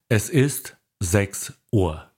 Es ist 6 Uhr.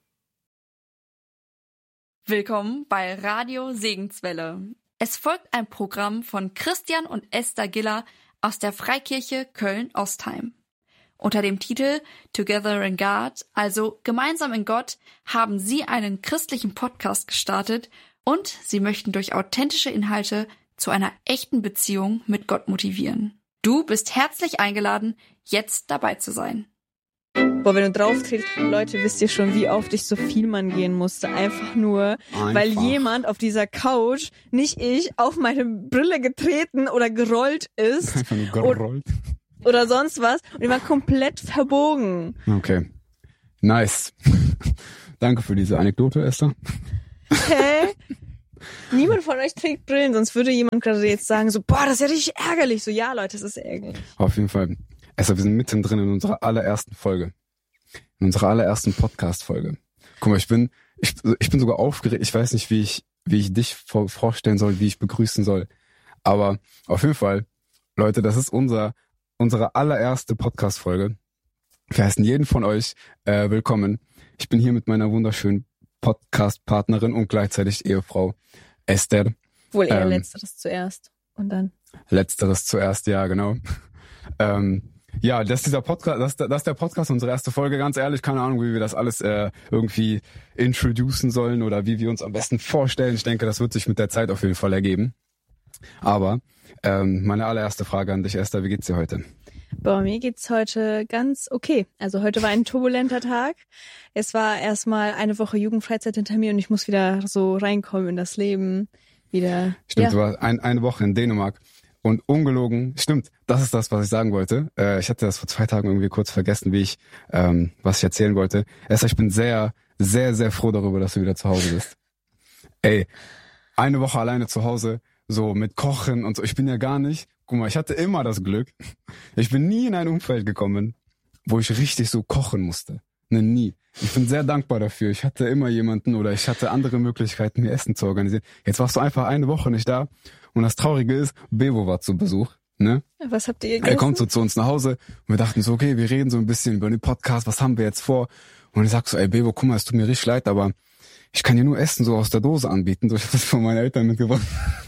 Willkommen bei Radio Segenswelle. Es folgt ein Programm von Christian und Esther Giller aus der Freikirche Köln-Ostheim. Unter dem Titel Together in God, also Gemeinsam in Gott, haben sie einen christlichen Podcast gestartet und sie möchten durch authentische Inhalte zu einer echten Beziehung mit Gott motivieren. Du bist herzlich eingeladen, jetzt dabei zu sein. Boah, wenn du drauf trittst, Leute, wisst ihr schon, wie oft ich so viel man gehen musste. Einfach nur, weil jemand auf dieser Couch, nicht ich, auf meine Brille getreten oder gerollt ist. Einfach nur gerollt. Oder sonst was. Und die war komplett verbogen. Okay. Nice. Danke für diese Anekdote, Esther. Hä? Niemand von euch trägt Brillen, sonst würde jemand gerade jetzt sagen so, boah, das ist ja richtig ärgerlich. So, ja, Leute, das ist ärgerlich. Auf jeden Fall. Esther, wir sind mittendrin in unserer allerersten Folge. In unserer allerersten Podcast-Folge. Guck mal, ich bin sogar aufgeregt. Ich weiß nicht, wie ich dich vorstellen soll, wie ich begrüßen soll. Aber auf jeden Fall, Leute, das ist unsere allererste Podcast-Folge. Wir heißen jeden von euch willkommen. Ich bin hier mit meiner wunderschönen Podcast-Partnerin und gleichzeitig Ehefrau Esther. Wohl eher Letzteres zuerst und dann. Letzteres zuerst, ja, genau. Ja, das ist der Podcast, unsere erste Folge. Ganz ehrlich, keine Ahnung, wie wir das alles irgendwie introducen sollen oder wie wir uns am besten vorstellen. Ich denke, das wird sich mit der Zeit auf jeden Fall ergeben. Aber meine allererste Frage an dich, Esther, wie geht's dir heute? Boah, mir geht's heute ganz okay. Also heute war ein turbulenter Tag. Es war erstmal eine Woche Jugendfreizeit hinter mir und ich muss wieder so reinkommen in das Leben. Wieder. Stimmt, ja. Du warst eine Woche in Dänemark. Und ungelogen, stimmt, das ist das, was ich sagen wollte. Ich hatte das vor 2 Tagen irgendwie kurz vergessen, was ich erzählen wollte. Esther, ich bin sehr, sehr, sehr froh darüber, dass du wieder zu Hause bist. Ey, eine Woche alleine zu Hause, so mit Kochen und so. Ich bin ja gar nicht, guck mal, ich hatte immer das Glück. Ich bin nie in ein Umfeld gekommen, wo ich richtig so kochen musste. Ne, nie. Ich bin sehr dankbar dafür. Ich hatte immer jemanden oder ich hatte andere Möglichkeiten, mir Essen zu organisieren. Jetzt warst du einfach eine Woche nicht da. Und das Traurige ist, Bebo war zu Besuch, ne? Was habt ihr gegessen? Er kommt so zu uns nach Hause und wir dachten so, okay, wir reden so ein bisschen über den Podcast, was haben wir jetzt vor? Und ich sag so, ey Bebo, guck mal, es tut mir richtig leid, aber ich kann dir nur Essen so aus der Dose anbieten. So, ich hab das von meinen Eltern mitgebracht.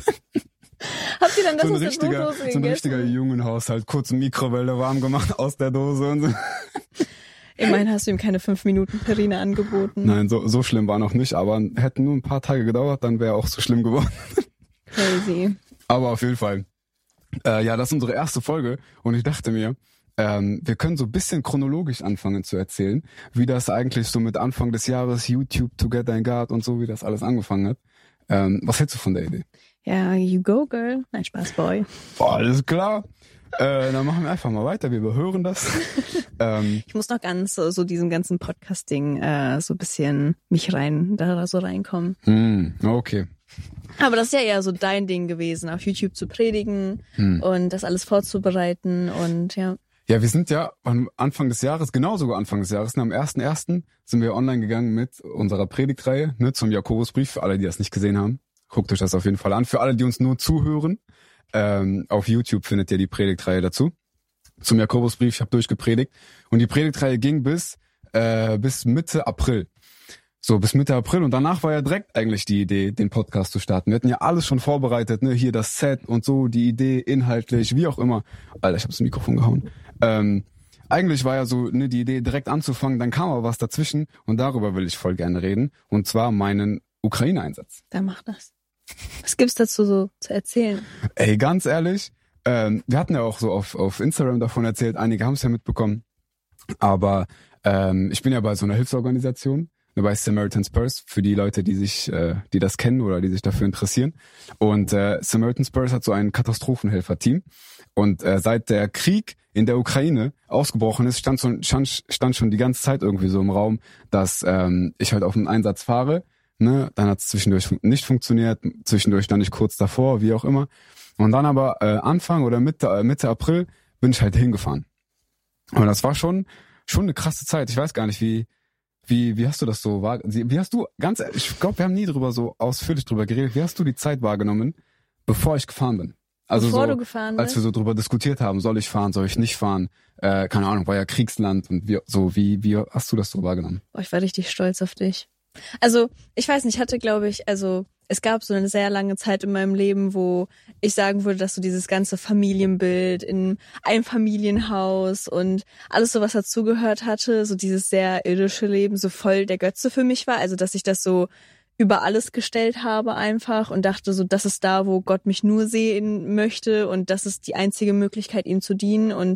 Habt ihr dann das so aus der Dose gegessen? So ein richtiger Jungenhaushalt, kurz Mikrowelle warm gemacht aus der Dose und so. Immerhin hast du ihm keine 5 Minuten Perine angeboten. Nein, so schlimm war noch nicht, aber hätten nur ein paar Tage gedauert, dann wäre auch so schlimm geworden. Crazy. Aber auf jeden Fall. Ja, das ist unsere erste Folge und ich dachte mir, wir können so ein bisschen chronologisch anfangen zu erzählen, wie das eigentlich so mit Anfang des Jahres, YouTube, Together in God und so, wie das alles angefangen hat. Was hältst du von der Idee? Ja, you go, girl. Nein, Spaß, boy. Boah, alles klar. Dann machen wir einfach mal weiter, wir überhören das. Ich muss noch ganz so diesem ganzen Podcasting so ein bisschen da so reinkommen. Okay. Aber das ist ja eher so dein Ding gewesen, auf YouTube zu predigen und das alles vorzubereiten und ja. Ja, wir sind ja am Anfang des Jahres, am 1.1. sind wir online gegangen mit unserer Predigtreihe, ne, zum Jakobusbrief, für alle, die das nicht gesehen haben. Guckt euch das auf jeden Fall an. Für alle, die uns nur zuhören, auf YouTube findet ihr die Predigtreihe dazu. Zum Jakobusbrief, ich habe durchgepredigt. Und die Predigtreihe ging bis Mitte April. So, bis Mitte April. Und danach war ja direkt eigentlich die Idee, den Podcast zu starten. Wir hatten ja alles schon vorbereitet, ne? Hier das Set und so, die Idee, inhaltlich, wie auch immer. Alter, ich hab's ins Mikrofon gehauen. Eigentlich war ja so, ne, die Idee direkt anzufangen, dann kam aber was dazwischen. Und darüber will ich voll gerne reden. Und zwar meinen Ukraine-Einsatz. Dann mach das. Was gibt's dazu so zu erzählen? Ey, ganz ehrlich, wir hatten ja auch so auf Instagram davon erzählt, einige haben es ja mitbekommen. Aber ich bin ja bei so einer Hilfsorganisation, bei Samaritan's Purse, für die Leute, die das kennen oder die sich dafür interessieren. Und Samaritan's Purse hat so ein Katastrophenhelfer-Team. Und seit der Krieg in der Ukraine ausgebrochen ist, stand schon die ganze Zeit irgendwie so im Raum, dass ich halt auf einen Einsatz fahre. Ne? Dann hat es zwischendurch nicht funktioniert, zwischendurch dann nicht kurz davor, wie auch immer. Und dann aber Anfang oder Mitte April bin ich halt hingefahren. Und das war schon eine krasse Zeit. Ich weiß gar nicht, wie hast du das so wahrgenommen? Wie hast du, ganz ehrlich, ich glaube, wir haben nie so ausführlich drüber geredet. Wie hast du die Zeit wahrgenommen, bevor ich gefahren bin? Also bevor so, du gefahren als bist? wir so drüber diskutiert haben, soll ich fahren, soll ich nicht fahren? Keine Ahnung, war ja Kriegsland und wie hast du das so wahrgenommen? Boah, ich war richtig stolz auf dich. Also, ich weiß nicht, ich hatte, glaube ich, also es gab so eine sehr lange Zeit in meinem Leben, wo ich sagen würde, dass so dieses ganze Familienbild in einem Familienhaus und alles so, was dazugehört hatte, so dieses sehr irdische Leben so voll der Götze für mich war. Also, dass ich das so über alles gestellt habe einfach und dachte so, das ist da, wo Gott mich nur sehen möchte und das ist die einzige Möglichkeit, ihm zu dienen. Und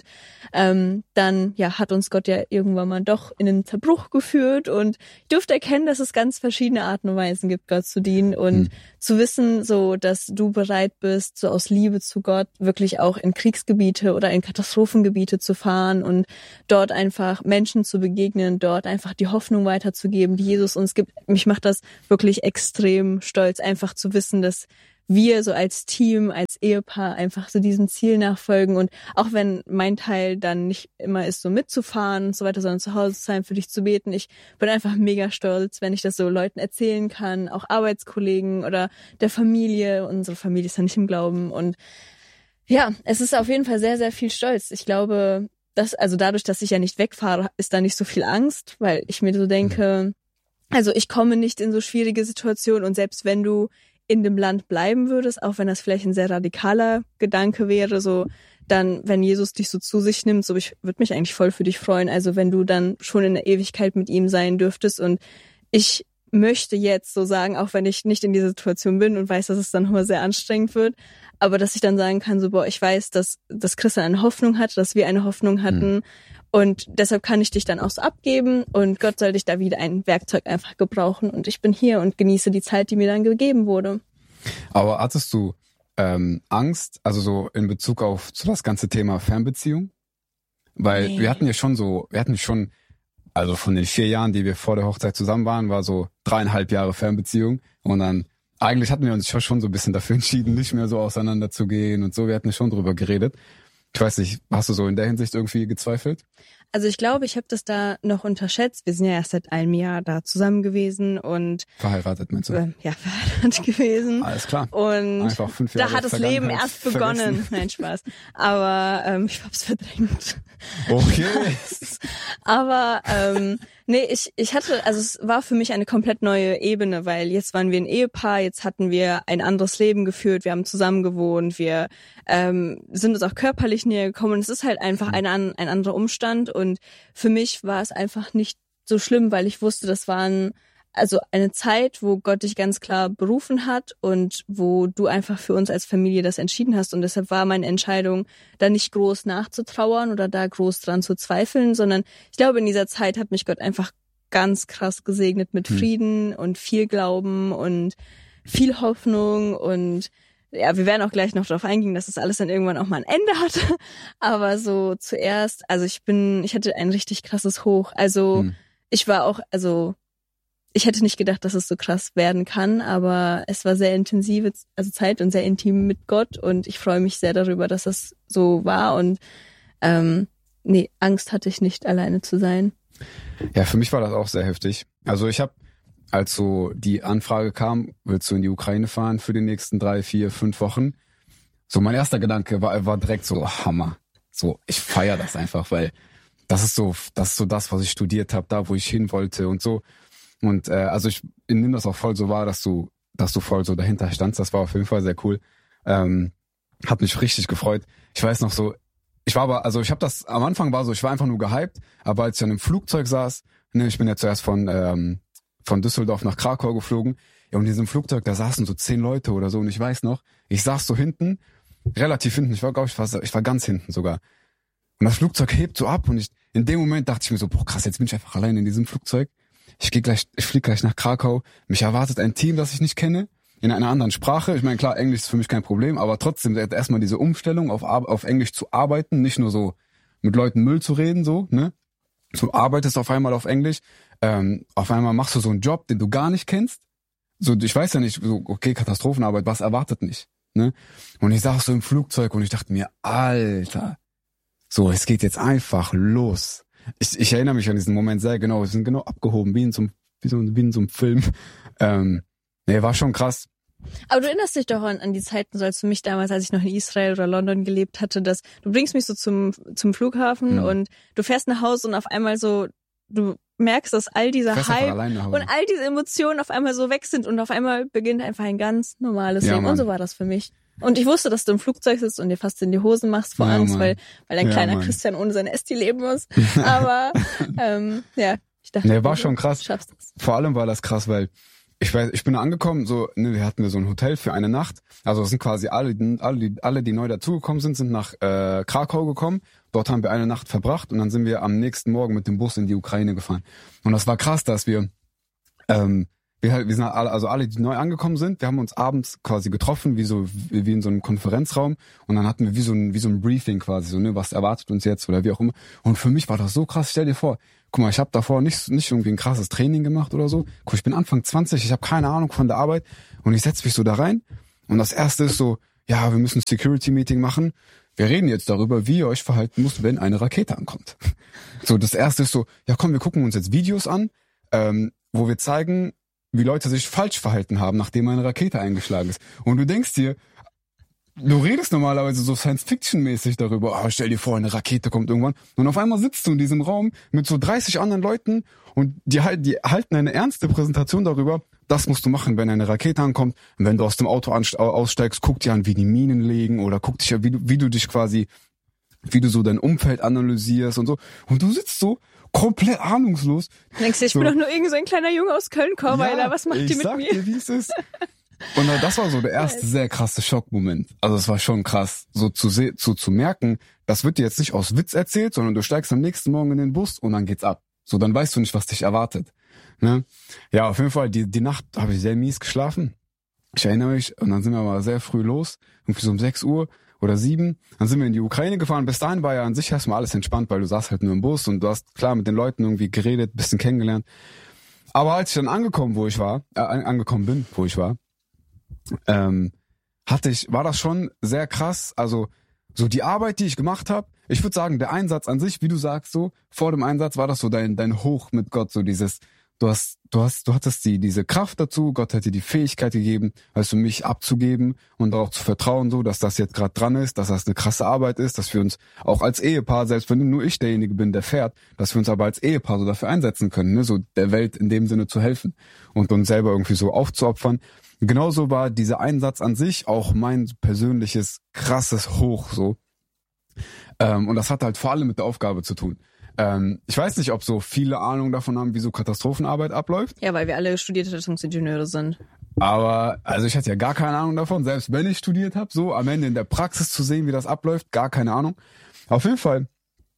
dann hat uns Gott ja irgendwann mal doch in den Zerbruch geführt und ich durfte erkennen, dass es ganz verschiedene Arten und Weisen gibt, Gott zu dienen und zu wissen, so, dass du bereit bist, so aus Liebe zu Gott wirklich auch in Kriegsgebiete oder in Katastrophengebiete zu fahren und dort einfach Menschen zu begegnen, dort einfach die Hoffnung weiterzugeben, die Jesus uns gibt. Mich macht das wirklich extrem stolz, einfach zu wissen, dass wir so als Team, als Ehepaar einfach so diesem Ziel nachfolgen und auch wenn mein Teil dann nicht immer ist, so mitzufahren und so weiter, sondern zu Hause zu sein, für dich zu beten. Ich bin einfach mega stolz, wenn ich das so Leuten erzählen kann, auch Arbeitskollegen oder der Familie. Unsere Familie ist ja nicht im Glauben und ja, es ist auf jeden Fall sehr, sehr viel Stolz. Ich glaube, also dadurch, dass ich ja nicht wegfahre, ist da nicht so viel Angst, weil ich mir so denke, also ich komme nicht in so schwierige Situationen und selbst wenn du in dem Land bleiben würdest, auch wenn das vielleicht ein sehr radikaler Gedanke wäre, so dann, wenn Jesus dich so zu sich nimmt, so ich würde mich eigentlich voll für dich freuen, also wenn du dann schon in der Ewigkeit mit ihm sein dürftest und ich möchte jetzt so sagen, auch wenn ich nicht in dieser Situation bin und weiß, dass es dann immer sehr anstrengend wird, aber dass ich dann sagen kann, so ich weiß, dass Christian eine Hoffnung hat, dass wir eine Hoffnung hatten und deshalb kann ich dich dann auch so abgeben und Gott soll dich da wieder ein Werkzeug einfach gebrauchen und ich bin hier und genieße die Zeit, die mir dann gegeben wurde. Aber hattest du Angst, also so in Bezug auf so das ganze Thema Fernbeziehung? Weil wir hatten schon, also von den 4 Jahren, die wir vor der Hochzeit zusammen waren, war so 3,5 Jahre Fernbeziehung und dann eigentlich hatten wir uns schon so ein bisschen dafür entschieden, nicht mehr so auseinanderzugehen und so. Wir hatten schon drüber geredet. Ich weiß nicht, hast du so in der Hinsicht irgendwie gezweifelt? Also ich glaube, ich habe das da noch unterschätzt. Wir sind ja erst seit einem Jahr da zusammen gewesen und verheiratet, meinst du? Ja, verheiratet gewesen. Alles klar. Und einfach 5 Jahre da hat das Leben erst begonnen. Vergessen. Nein, Spaß. Aber ich hab's verdrängt. Okay. Aber nee, ich hatte, also es war für mich eine komplett neue Ebene, weil jetzt waren wir ein Ehepaar, jetzt hatten wir ein anderes Leben geführt, wir haben zusammen gewohnt, wir sind uns auch körperlich näher gekommen und es ist halt einfach ein anderer Umstand und für mich war es einfach nicht so schlimm, weil ich wusste, das waren also eine Zeit, wo Gott dich ganz klar berufen hat und wo du einfach für uns als Familie das entschieden hast. Und deshalb war meine Entscheidung, da nicht groß nachzutrauern oder da groß dran zu zweifeln, sondern ich glaube, in dieser Zeit hat mich Gott einfach ganz krass gesegnet mit Frieden und viel Glauben und viel Hoffnung. Und ja, wir werden auch gleich noch darauf eingehen, dass das alles dann irgendwann auch mal ein Ende hatte. Aber so zuerst, also ich hatte ein richtig krasses Hoch. Also ich war auch, ich hätte nicht gedacht, dass es so krass werden kann, aber es war sehr intensive Zeit und sehr intim mit Gott und ich freue mich sehr darüber, dass das so war und Angst hatte ich nicht, alleine zu sein. Ja, für mich war das auch sehr heftig. Also ich habe, als so die Anfrage kam, willst du in die Ukraine fahren für die nächsten 3, 4, 5 Wochen? So mein erster Gedanke war direkt so, Hammer. So, ich feiere das einfach, weil das ist so das, was ich studiert habe, da wo ich hin wollte und so. Und also ich nehme das auch voll so wahr, dass du voll so dahinter standst. Das war auf jeden Fall sehr cool. Hat mich richtig gefreut. Ich weiß noch so, ich habe das, am Anfang war so, ich war einfach nur gehypt, aber als ich an dem Flugzeug saß, ich bin ja zuerst von Düsseldorf nach Krakau geflogen, ja, und in diesem Flugzeug, da saßen so 10 Leute oder so und ich weiß noch, ich saß so hinten, relativ hinten, ich war ganz hinten sogar. Und das Flugzeug hebt so ab und in dem Moment dachte ich mir so, boah krass, jetzt bin ich einfach allein in diesem Flugzeug. Ich fliege gleich nach Krakau. Mich erwartet ein Team, das ich nicht kenne, in einer anderen Sprache. Ich meine, klar, Englisch ist für mich kein Problem, aber trotzdem erstmal diese Umstellung auf Englisch zu arbeiten, nicht nur so mit Leuten Müll zu reden, so, ne? Du arbeitest auf einmal auf Englisch, auf einmal machst du so einen Job, den du gar nicht kennst. So, ich weiß ja nicht, so, okay, Katastrophenarbeit, was erwartet mich, ne? Und ich saß so im Flugzeug und ich dachte mir, Alter, so, es geht jetzt einfach los. Ich erinnere mich an diesen Moment sehr genau. Wir sind genau abgehoben, wie in so einem Film. War schon krass. Aber du erinnerst dich doch an die Zeiten, so als für mich damals, als ich noch in Israel oder London gelebt hatte, dass du bringst mich so zum Flughafen und du fährst nach Hause und auf einmal so, du merkst, dass all dieser Hype und all diese Emotionen auf einmal so weg sind und auf einmal beginnt einfach ein ganz normales Leben. Mann. Und so war das für mich. Und ich wusste, dass du im Flugzeug sitzt und dir fast in die Hosen machst vor Angst, weil ein kleiner Christian ohne seine Esti leben muss. Aber ich dachte, war schon krass. Schaffst das. Vor allem war das krass, weil ich bin da angekommen, so, wir hatten so ein Hotel für eine Nacht. Also es sind quasi alle, die neu dazugekommen sind nach Krakau gekommen. Dort haben wir eine Nacht verbracht und dann sind wir am nächsten Morgen mit dem Bus in die Ukraine gefahren. Und das war krass, dass wir sind alle, die neu angekommen sind, wir haben uns abends quasi getroffen, wie in so einem Konferenzraum, und dann hatten wir wie so ein Briefing quasi, so, ne, was erwartet uns jetzt oder wie auch immer. Und für mich war das so krass. Stell dir vor, guck mal, ich habe davor nicht irgendwie ein krasses Training gemacht oder so. Guck, ich bin Anfang 20, ich habe keine Ahnung von der Arbeit und ich setze mich so da rein und das erste ist so, ja, wir müssen ein Security-Meeting machen. Wir reden jetzt darüber, wie ihr euch verhalten müsst, wenn eine Rakete ankommt. So, das erste ist so, ja komm, wir gucken uns jetzt Videos an, wo wir zeigen, wie Leute sich falsch verhalten haben, nachdem eine Rakete eingeschlagen ist. Und du denkst dir, du redest normalerweise so Science-Fiction-mäßig darüber, stell dir vor, eine Rakete kommt irgendwann. Und auf einmal sitzt du in diesem Raum mit so 30 anderen Leuten und die halten eine ernste Präsentation darüber, das musst du machen, wenn eine Rakete ankommt. Und wenn du aus dem Auto aussteigst, guck dir an, wie die Minen liegen, oder guck dich ja, wie du so dein Umfeld analysierst und so. Und du sitzt so komplett ahnungslos. Du denkst dir, ich bin doch nur irgend so ein kleiner Junge aus Köln-Korweiler, was macht die mit mir? Ich sag dir, wie es ist. Und das war so der erste sehr krasse Schockmoment. Also es war schon krass, so zu merken, das wird dir jetzt nicht aus Witz erzählt, sondern du steigst am nächsten Morgen in den Bus und dann geht's ab. So, dann weißt du nicht, was dich erwartet. Ne? Ja, auf jeden Fall, die Nacht habe ich sehr mies geschlafen. Ich erinnere mich, und dann sind wir aber sehr früh los, irgendwie so um 6 Uhr oder 7. Dann sind wir in die Ukraine gefahren. Bis dahin war ja an sich erstmal alles entspannt, weil du saßt halt nur im Bus und du hast klar mit den Leuten irgendwie geredet, bisschen kennengelernt. Aber als ich dann angekommen bin, wo ich war, war das schon sehr krass. Also so die Arbeit, die ich gemacht habe, ich würde sagen, der Einsatz an sich, wie du sagst, so vor dem Einsatz war das so dein Hoch mit Gott, so dieses, du hattest diese Kraft dazu, Gott hat dir die Fähigkeit gegeben, also mich abzugeben und darauf zu vertrauen, so, dass das jetzt gerade dran ist, dass das eine krasse Arbeit ist, dass wir uns auch als Ehepaar, selbst wenn nur ich derjenige bin, der fährt, dass wir uns aber als Ehepaar so dafür einsetzen können, ne, so der Welt in dem Sinne zu helfen und uns selber irgendwie so aufzuopfern. Genauso war dieser Einsatz an sich auch mein persönliches krasses Hoch, so. Und das hat halt vor allem mit der Aufgabe zu tun. Ich weiß nicht, ob so viele Ahnung davon haben, wie so Katastrophenarbeit abläuft. Ja, weil wir alle studierte Rettungsingenieure sind. Aber, also ich hatte ja gar keine Ahnung davon, selbst wenn ich studiert habe, so am Ende in der Praxis zu sehen, wie das abläuft, gar keine Ahnung. Auf jeden Fall,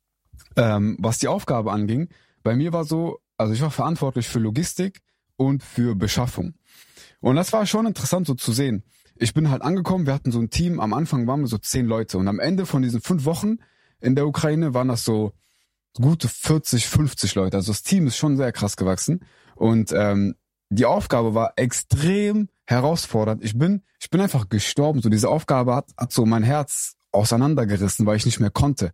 was die Aufgabe anging, bei mir war so, also ich war verantwortlich für Logistik und für Beschaffung. Und das war schon interessant so zu sehen. Ich bin halt angekommen, wir hatten so ein Team, am Anfang waren wir so 10 Leute und am Ende von diesen 5 Wochen in der Ukraine waren das so gute 40, 50 Leute. Also das Team ist schon sehr krass gewachsen und die Aufgabe war extrem herausfordernd. Ich bin einfach gestorben. So diese Aufgabe hat so mein Herz auseinandergerissen, weil ich nicht mehr konnte.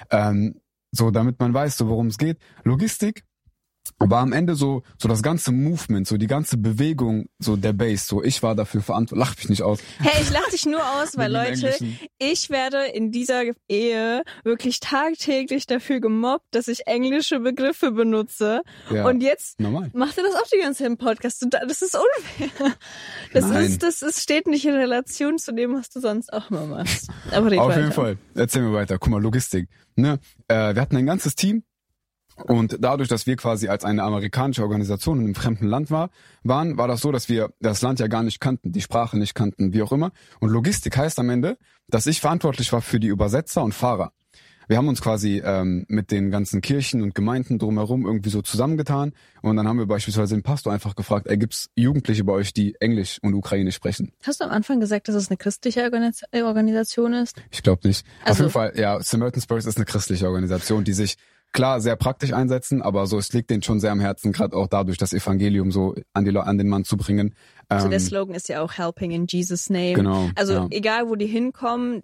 So damit man weiß, so worum es geht. Logistik war am Ende so das ganze Movement, so die ganze Bewegung, so der Base, so ich war dafür verantwortlich. Lach mich nicht aus. Hey, ich lach dich nur aus, weil Leute, ich werde in dieser Ehe wirklich tagtäglich dafür gemobbt, dass ich englische Begriffe benutze. Ja, und jetzt macht er das auch die ganze Zeit im Podcast. Das ist unfair. Das steht nicht in Relation zu dem, was du sonst auch immer machst. Aber auf jeden Fall. Erzähl mir weiter. Guck mal, Logistik. Ne? Wir hatten ein ganzes Team. Und dadurch, dass wir quasi als eine amerikanische Organisation in einem fremden Land waren, war das so, dass wir das Land ja gar nicht kannten, die Sprache nicht kannten, wie auch immer. Und Logistik heißt am Ende, dass ich verantwortlich war für die Übersetzer und Fahrer. Wir haben uns quasi mit den ganzen Kirchen und Gemeinden drumherum irgendwie so zusammengetan. Und dann haben wir beispielsweise den Pastor einfach gefragt, gibt's Jugendliche bei euch, die Englisch und Ukrainisch sprechen? Hast du am Anfang gesagt, dass es eine christliche Organisation ist? Ich glaube nicht. Also, auf jeden Fall, ja, Samaritan's Purse ist eine christliche Organisation, die sich klar sehr praktisch einsetzen, aber so es liegt denen schon sehr am Herzen, gerade auch dadurch, das Evangelium so an den Mann zu bringen. Also der Slogan ist ja auch Helping in Jesus' Name. Genau. Also egal, wo die hinkommen, die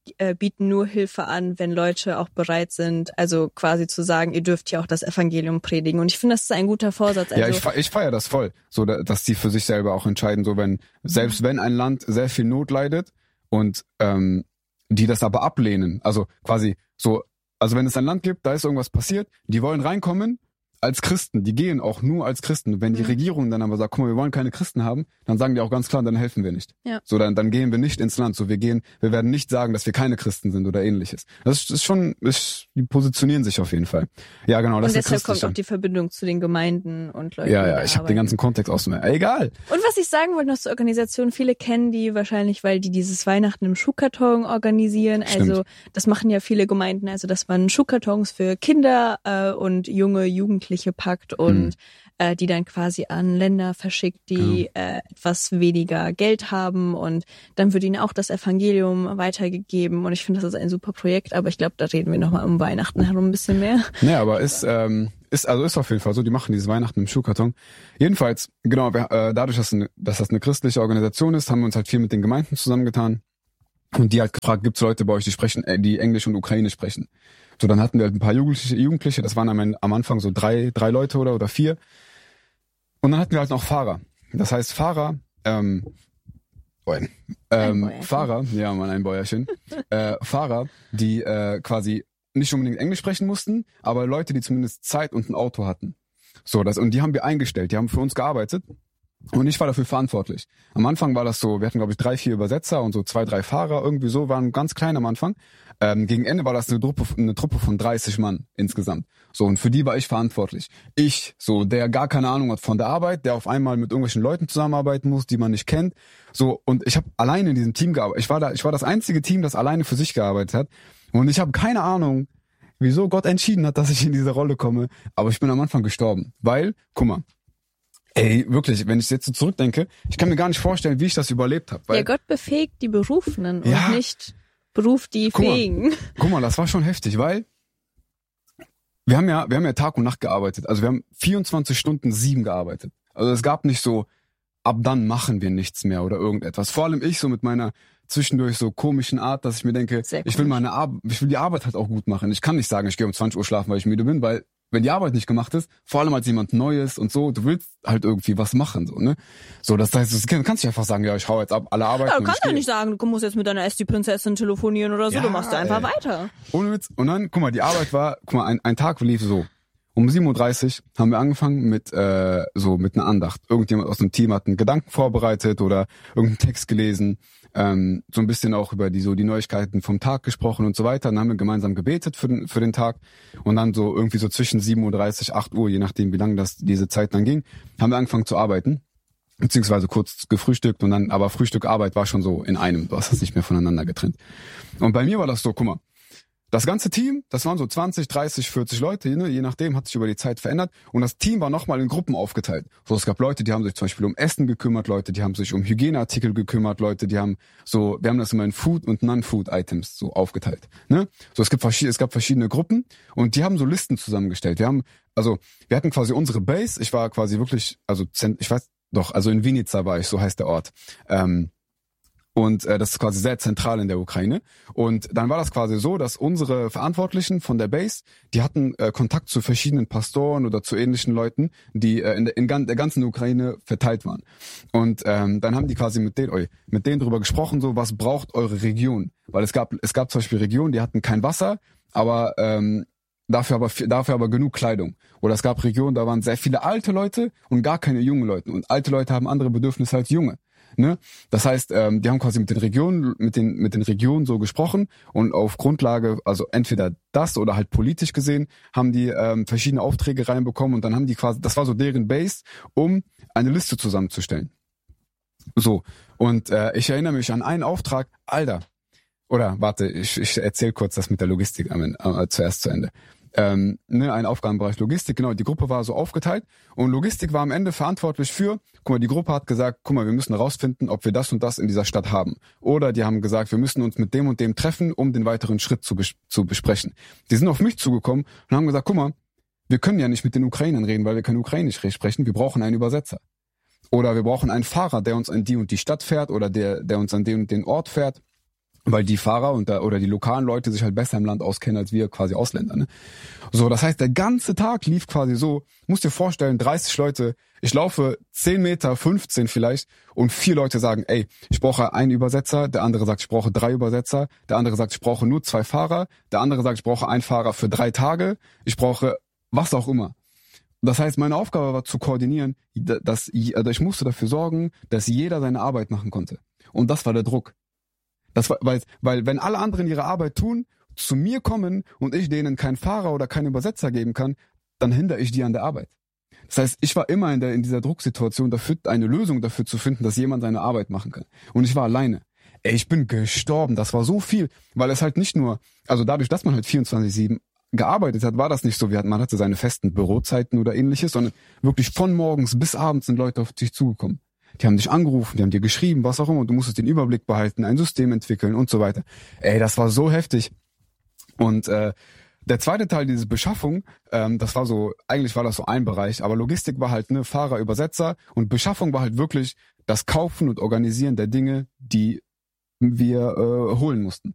bieten nur Hilfe an, wenn Leute auch bereit sind, also quasi zu sagen, ihr dürft ja auch das Evangelium predigen. Und ich finde, das ist ein guter Vorsatz. Also, ja, ich feiere das voll, so dass die für sich selber auch entscheiden, so selbst wenn ein Land sehr viel Not leidet und die das aber ablehnen, also quasi so, also wenn es ein Land gibt, da ist irgendwas passiert, die wollen reinkommen als Christen, die gehen auch nur als Christen. Wenn die Regierung dann aber sagt, guck mal, wir wollen keine Christen haben, dann sagen die auch ganz klar, dann helfen wir nicht. Ja. So, dann gehen wir nicht ins Land. So, wir werden nicht sagen, dass wir keine Christen sind oder ähnliches. Das ist schon, die positionieren sich auf jeden Fall. Ja, genau. Das und ist deshalb kommt auch die Verbindung zu den Gemeinden und Leuten. Ja, ich habe den ganzen Kontext aus mir. Egal. Und was ich sagen wollte noch zur Organisation, viele kennen die wahrscheinlich, weil die dieses Weihnachten im Schuhkarton organisieren. Stimmt. Also das machen ja viele Gemeinden, also dass man Schuhkartons für Kinder und junge Jugendliche packt und die dann quasi an Länder verschickt, die etwas weniger Geld haben, und dann wird ihnen auch das Evangelium weitergegeben, und ich finde, das ist ein super Projekt, aber ich glaube, da reden wir nochmal um Weihnachten herum ein bisschen mehr. Nee, aber ist auf jeden Fall so, die machen dieses Weihnachten im Schuhkarton. Jedenfalls, genau, dadurch, dass das eine christliche Organisation ist, haben wir uns halt viel mit den Gemeinden zusammengetan und die halt gefragt, gibt's Leute bei euch, die Englisch und Ukrainisch sprechen? So, dann hatten wir halt ein paar Jugendliche, das waren am Anfang so drei Leute oder 4. Und dann hatten wir halt noch Fahrer. Das heißt, Fahrer, Fahrer, ja, Mann, ein Bäuerchen. Fahrer, die quasi nicht unbedingt Englisch sprechen mussten, aber Leute, die zumindest Zeit und ein Auto hatten. So, und die haben wir eingestellt, die haben für uns gearbeitet. Und ich war dafür verantwortlich. Am Anfang war das so, wir hatten, glaube ich, 3-4 Übersetzer und so 2-3 Fahrer, irgendwie so, waren ganz klein am Anfang. Gegen Ende war das eine Truppe von 30 Mann insgesamt. So, und für die war ich verantwortlich. Ich, so, der gar keine Ahnung hat von der Arbeit, der auf einmal mit irgendwelchen Leuten zusammenarbeiten muss, die man nicht kennt. So, und ich habe alleine in diesem Team gearbeitet. Ich war das einzige Team, das alleine für sich gearbeitet hat. Und ich habe keine Ahnung, wieso Gott entschieden hat, dass ich in diese Rolle komme. Aber ich bin am Anfang gestorben. Weil, guck mal, ey, wirklich, wenn ich jetzt so zurückdenke, ich kann mir gar nicht vorstellen, wie ich das überlebt habe. Ja, Gott befähigt die Berufenen und nicht beruft die Fähigen. Guck mal, das war schon heftig, weil wir haben ja Tag und Nacht gearbeitet. Also wir haben 24 Stunden 7 gearbeitet. Also es gab nicht so, ab dann machen wir nichts mehr oder irgendetwas. Vor allem ich so mit meiner zwischendurch so komischen Art, dass ich mir denke, ich will die Arbeit halt auch gut machen. Ich kann nicht sagen, ich gehe um 20 Uhr schlafen, weil ich müde bin, weil wenn die Arbeit nicht gemacht ist, vor allem als jemand Neues und so, du willst halt irgendwie was machen, so, ne? So, das heißt, du kannst nicht einfach sagen, ja, ich hau jetzt ab, alle arbeiten. Ja, du kannst ja nicht sagen, du musst jetzt mit deiner Esti-Prinzessin telefonieren oder so, ja, du machst einfach weiter. Ohne Witz. Und dann, guck mal, die Arbeit war, ein Tag lief so. Um 7.30 Uhr haben wir angefangen mit einer Andacht. Irgendjemand aus dem Team hat einen Gedanken vorbereitet oder irgendeinen Text gelesen, so ein bisschen auch über die Neuigkeiten vom Tag gesprochen und so weiter. Dann haben wir gemeinsam gebetet für den Tag und dann so irgendwie so zwischen 7.30 Uhr, 8 Uhr, je nachdem wie lange diese Zeit dann ging, haben wir angefangen zu arbeiten, beziehungsweise kurz gefrühstückt und dann, aber Frühstück, Arbeit war schon so in einem, du hast das nicht mehr voneinander getrennt. Und bei mir war das so, guck mal, das ganze Team, das waren so 20, 30, 40 Leute, ne? Je nachdem, hat sich über die Zeit verändert. Und das Team war nochmal in Gruppen aufgeteilt. So, es gab Leute, die haben sich zum Beispiel um Essen gekümmert, Leute, die haben sich um Hygieneartikel gekümmert, Leute, wir haben das immer in Food- und Non-Food-Items so aufgeteilt. Ne? So, es gab verschiedene Gruppen und die haben so Listen zusammengestellt. Wir hatten quasi unsere Base. Ich war quasi wirklich, also in Vinica war ich, so heißt der Ort. Und das ist quasi sehr zentral in der Ukraine. Und dann war das quasi so, dass unsere Verantwortlichen von der Base, die hatten Kontakt zu verschiedenen Pastoren oder zu ähnlichen Leuten, die in der ganzen Ukraine verteilt waren. Und dann haben die quasi mit denen drüber gesprochen, so, was braucht eure Region? Weil es gab zum Beispiel Regionen, die hatten kein Wasser, aber dafür aber genug Kleidung. Oder es gab Regionen, da waren sehr viele alte Leute und gar keine jungen Leute. Und alte Leute haben andere Bedürfnisse als junge. Ne? Das heißt, die haben quasi mit den Regionen so gesprochen und auf Grundlage, also entweder das oder halt politisch gesehen, haben die verschiedene Aufträge reinbekommen und dann haben die quasi, das war so deren Base, um eine Liste zusammenzustellen. So, und ich erinnere mich an einen Auftrag, Alter, oder warte, ich erzähle kurz das mit der Logistik zuerst zu Ende. Ein Aufgabenbereich Logistik, genau, die Gruppe war so aufgeteilt und Logistik war am Ende verantwortlich für, guck mal, die Gruppe hat gesagt, guck mal, wir müssen herausfinden, ob wir das und das in dieser Stadt haben. Oder die haben gesagt, wir müssen uns mit dem und dem treffen, um den weiteren Schritt zu besprechen. Die sind auf mich zugekommen und haben gesagt, guck mal, wir können ja nicht mit den Ukrainern reden, weil wir kein Ukrainisch sprechen, wir brauchen einen Übersetzer. Oder wir brauchen einen Fahrer, der uns an die und die Stadt fährt oder der uns an den und den Ort fährt. weil die Fahrer oder die lokalen Leute sich halt besser im Land auskennen als wir quasi Ausländer. Ne? So, das heißt, der ganze Tag lief quasi so, musst dir vorstellen, 30 Leute, ich laufe 10 Meter, 15 vielleicht und 4 Leute sagen, ey, ich brauche einen Übersetzer, der andere sagt, ich brauche 3 Übersetzer, der andere sagt, ich brauche nur 2 Fahrer, der andere sagt, ich brauche einen Fahrer für 3 Tage, ich brauche was auch immer. Das heißt, meine Aufgabe war zu koordinieren, ich musste dafür sorgen, dass jeder seine Arbeit machen konnte. Und das war der Druck. Das war, weil wenn alle anderen ihre Arbeit tun, zu mir kommen und ich denen keinen Fahrer oder keinen Übersetzer geben kann, dann hindere ich die an der Arbeit. Das heißt, ich war immer in dieser Drucksituation dafür, eine Lösung dafür zu finden, dass jemand seine Arbeit machen kann. Und ich war alleine. Ey, ich bin gestorben. Das war so viel, weil es halt nicht nur, also dadurch, dass man halt 24/7 gearbeitet hat, war das nicht so, man hatte seine festen Bürozeiten oder ähnliches, sondern wirklich von morgens bis abends sind Leute auf dich zugekommen. Die haben dich angerufen, die haben dir geschrieben, was auch immer, und du musstest den Überblick behalten, ein System entwickeln und so weiter. Ey, das war so heftig. Und der zweite Teil, diese Beschaffung, das war so, eigentlich war das so ein Bereich, aber Logistik war halt, ne, Fahrer, Übersetzer, und Beschaffung war halt wirklich das Kaufen und Organisieren der Dinge, die wir holen mussten.